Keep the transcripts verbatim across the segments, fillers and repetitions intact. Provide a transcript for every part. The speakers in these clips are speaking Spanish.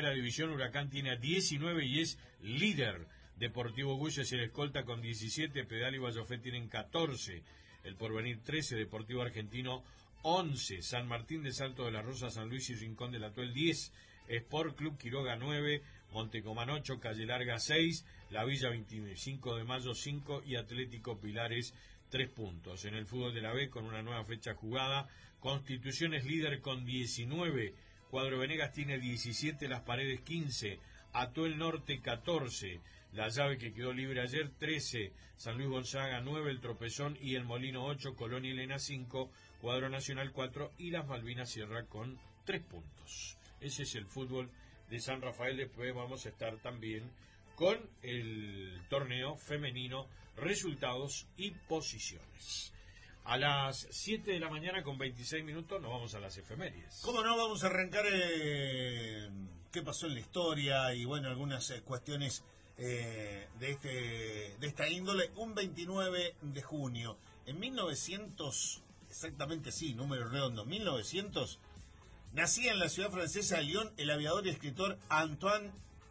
primera división, Huracán tiene a diecinueve y es líder. Deportivo Bulla es el escolta con diecisiete, Pedal y Vallofé tienen catorce, El Porvenir trece, Deportivo Argentino once, San Martín de Salto de la Rosa, San Luis y Rincón del Atuel diez, Sport Club Quiroga nueve, Montecomán ocho, Calle Larga seis, La Villa veinticinco de Mayo cinco y Atlético Pilares tres puntos. En el fútbol de la B, con una nueva fecha jugada, Constitución es líder con diecinueve, Cuadro Venegas tiene diecisiete, Las Paredes quince, Atuel Norte catorce, La Llave, que quedó libre ayer, trece, San Luis Gonzaga nueve, El Tropezón y El Molino ocho, Colón y Elena cinco, Cuadro Nacional cuatro y Las Malvinas cierra con tres puntos. Ese es el fútbol de San Rafael. Después vamos a estar también con el torneo femenino, resultados y posiciones. A las siete de la mañana con veintiséis minutos nos vamos a las efemérides. ¿Cómo no? Vamos a arrancar eh, qué pasó en la historia y bueno, algunas eh, cuestiones eh, de este de esta índole. Un veintinueve de junio, en mil novecientos, exactamente sí, número redondo, mil novecientos, nacía en la ciudad francesa de Lyon el aviador y escritor Antoine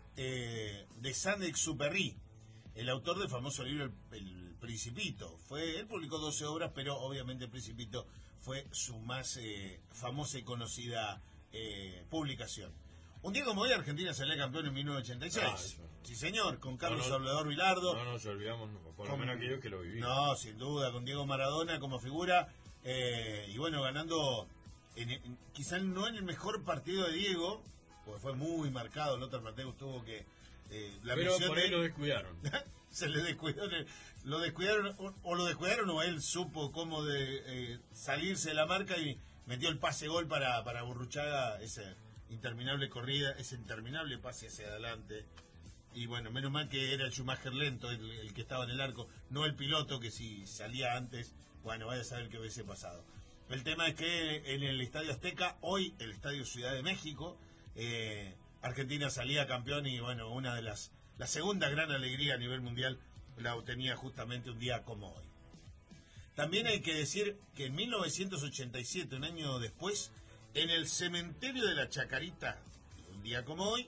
eh, de Saint-Exupéry, el autor del famoso libro El, el Principito. Fue, él publicó doce obras, pero obviamente El Principito fue su más eh, famosa y conocida eh, publicación. Un día como hoy, Argentina salió campeón en mil novecientos ochenta y seis. Ah, sí, señor, con Carlos no, no, Salvador Vilardo. No nos olvidamos, por lo menos aquellos que lo vivimos. No, sin duda, con Diego Maradona como figura. Eh, y bueno, ganando, en, en, quizás no en el mejor partido de Diego, porque fue muy marcado. Lothar Matthäus tuvo que... Eh, la pero por ahí de... lo descuidaron. Se le descuidó, lo descuidaron o, o lo descuidaron o él supo cómo de eh, salirse de la marca y metió el pase gol para, para Burruchaga, esa interminable corrida, ese interminable pase hacia adelante. Y bueno, menos mal que era el Schumacher lento el, el que estaba en el arco, no el piloto que si salía antes, bueno, vaya a saber qué hubiese pasado. El tema es que en el Estadio Azteca, hoy el Estadio Ciudad de México, eh, Argentina salía campeón y bueno, una de las, la segunda gran alegría a nivel mundial la obtenía justamente un día como hoy. También hay que decir que en mil novecientos ochenta y siete, un año después, en el cementerio de la Chacarita, un día como hoy,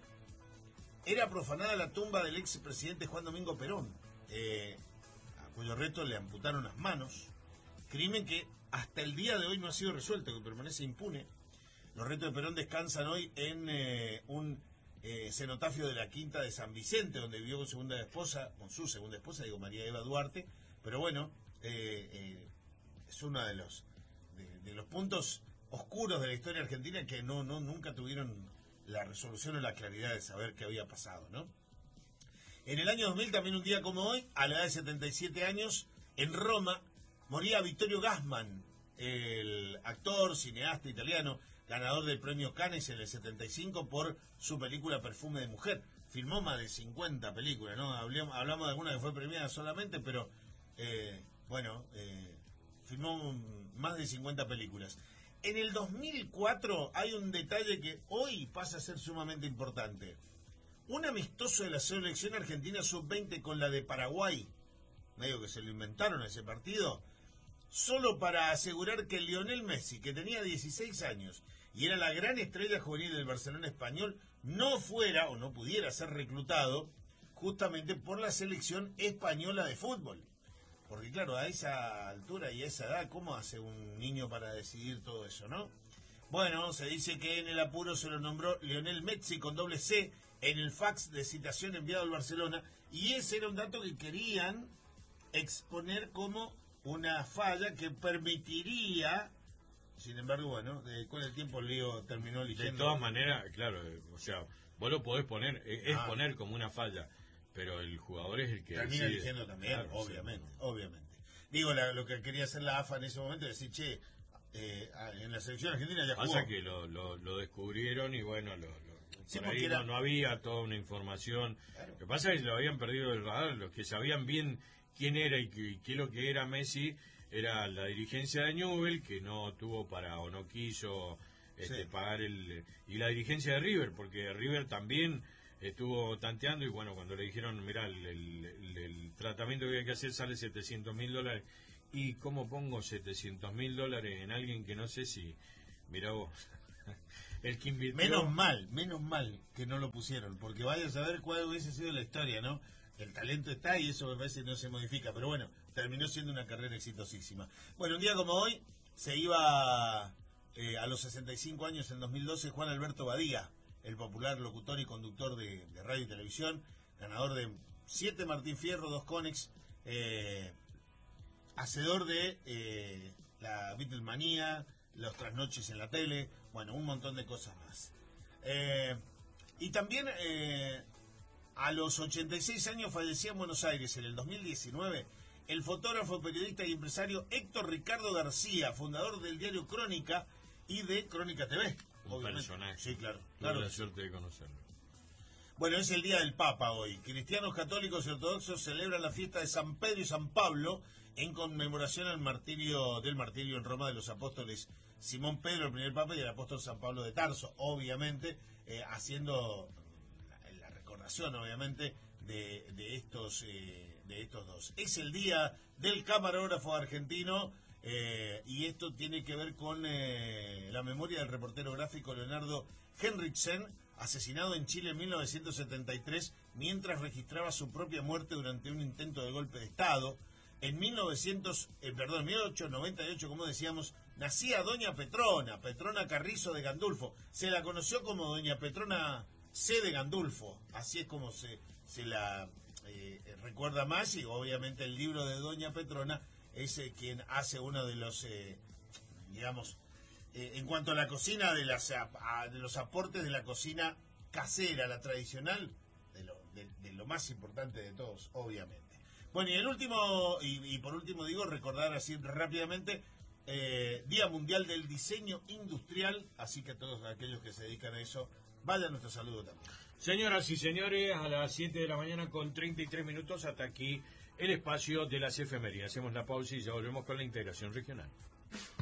era profanada la tumba del expresidente Juan Domingo Perón, eh, a cuyo resto le amputaron las manos, crimen que hasta el día de hoy no ha sido resuelto, que permanece impune. Los restos de Perón descansan hoy en eh, un eh, cenotafio de la Quinta de San Vicente, donde vivió con segunda esposa, con su segunda esposa, digo, María Eva Duarte. Pero bueno, eh, eh, es uno de los de, de los puntos oscuros de la historia argentina que no, no nunca tuvieron la resolución o la claridad de saber qué había pasado, ¿no? En el año dos mil, también un día como hoy, a la edad de setenta y siete años, en Roma, moría Vittorio Gassman, el actor, cineasta italiano, ganador del premio Cannes en el setenta y cinco por su película Perfume de Mujer. Filmó más de cincuenta películas, ¿no? Hablamos, hablamos de alguna que fue premiada solamente, pero eh, bueno, eh, filmó más de cincuenta películas. En el dos mil cuatro hay un detalle que hoy pasa a ser sumamente importante. Un amistoso de la selección argentina sub veinte con la de Paraguay, medio que se lo inventaron ese partido, solo para asegurar que Lionel Messi, que tenía dieciséis años y era la gran estrella juvenil del Barcelona español, no fuera o no pudiera ser reclutado justamente por la selección española de fútbol. Porque claro, a esa altura y a esa edad, ¿cómo hace un niño para decidir todo eso, no? Bueno, se dice que en el apuro se lo nombró Lionel Messi con doble C en el fax de citación enviado al Barcelona, y ese era un dato que querían exponer como una falla que permitiría, sin embargo, bueno, de, con el tiempo el lío terminó eligiendo. De todas maneras, claro, o sea, vos lo podés poner, es ah. poner como una falla, pero el jugador es el que termina decide. eligiendo también, claro, obviamente, sí, obviamente. Digo, la, lo que quería hacer la A F A en ese momento es decir, che, eh, en la selección argentina ya jugó. Pasa que lo, lo, lo descubrieron y bueno, lo, lo, sí, por ahí era... no, no había toda una información. Claro. Lo que pasa es que lo habían perdido del radar, los que sabían bien quién era y qué, y qué lo que era Messi era la dirigencia de Newell, que no tuvo para o no quiso este, sí. pagar el... y la dirigencia de River, porque River también estuvo tanteando y bueno, cuando le dijeron, mirá, el, el, el, el tratamiento que hay que hacer sale setecientos mil dólares, y cómo pongo setecientos mil dólares en alguien que no sé si... Mirá vos... el que invirtió... Menos mal, menos mal que no lo pusieron, porque vaya a saber cuál hubiese sido la historia, ¿no? El talento está y eso me parece que no se modifica, pero bueno, terminó siendo una carrera exitosísima. Bueno, un día como hoy se iba eh, a los sesenta y cinco años en dos mil doce Juan Alberto Badía, el popular locutor y conductor de, de radio y televisión, ganador de siete Martín Fierro, dos Conex, eh, hacedor de eh, la Beatlemanía, los trasnoches en la tele, bueno, un montón de cosas más. Eh, y también eh, a los ochenta y seis años fallecía en Buenos Aires en el dos mil diecinueve el fotógrafo, periodista y empresario Héctor Ricardo García, fundador del diario Crónica y de Crónica T V. Un obviamente. Personaje. Sí, claro. Tuve claro. la suerte de conocerlo. Bueno, es el día del Papa hoy. Cristianos, católicos y ortodoxos celebran la fiesta de San Pedro y San Pablo en conmemoración al martirio del martirio en Roma de los apóstoles Simón Pedro, el primer Papa, y el apóstol San Pablo de Tarso, obviamente, eh, haciendo la, la recordación, obviamente, de, de estos eh, de estos dos. Es el día del camarógrafo argentino, eh, y esto tiene que ver con eh, la memoria del reportero gráfico Leonardo Henriksen, asesinado en Chile en mil novecientos setenta y tres mientras registraba su propia muerte durante un intento de golpe de Estado. En mil novecientos, eh, perdón, mil ochocientos noventa y ocho, como decíamos, nacía Doña Petrona, Petrona Carrizo de Gandulfo. Se la conoció como Doña Petrona C. de Gandulfo, así es como se, se la eh, recuerda más, y obviamente el libro de Doña Petrona es eh, quien hace uno de los, eh, digamos, eh, en cuanto a la cocina, de, las, a, de los aportes de la cocina casera, la tradicional, de lo, de, de lo más importante de todos, obviamente. Bueno, y el último, y, y por último digo, recordar así rápidamente, eh, Día Mundial del Diseño Industrial, así que todos aquellos que se dedican a eso, vaya nuestro saludo también. Señoras y señores, a las siete de la mañana con treinta y tres minutos, hasta aquí el espacio de las efemérides. Hacemos la pausa y ya volvemos con la integración regional.